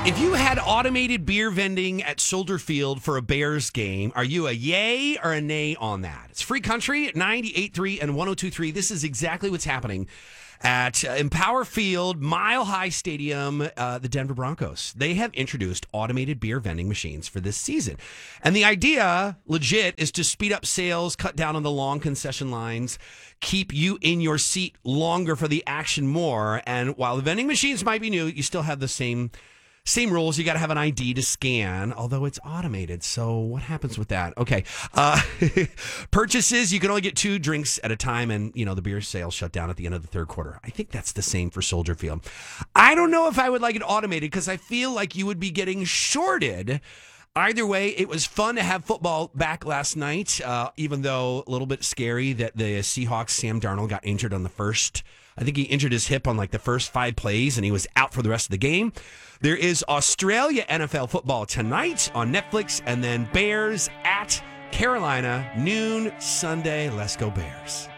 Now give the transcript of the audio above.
If you had automated beer vending at Soldier Field for a Bears game, are you a yay or a nay on that? It's Free Country at 98.3 and 102.3. This is exactly what's happening at Empower Field, Mile High Stadium, the Denver Broncos. They have introduced automated beer vending machines for this season. And the idea, legit, is to speed up sales, cut down on the long concession lines, keep you in your seat longer for the action more. And while the vending machines might be new, you still have the same rules. You got to have an ID to scan, although it's automated. So what happens with that? Okay. Purchases, you can only get 2 drinks at a time, and, the beer sales shut down at the end of the third quarter. I think that's the same for Soldier Field. I don't know if I would like it automated because I feel like you would be getting shorted. Either way, it was fun to have football back last night, even though a little bit scary that the Seahawks, Sam Darnold, got injured on the first. I think he injured his hip on the first 5 plays, and he was out for the rest of the game. There is Australia NFL football tonight on Netflix, and then Bears at Carolina, noon Sunday. Let's go Bears.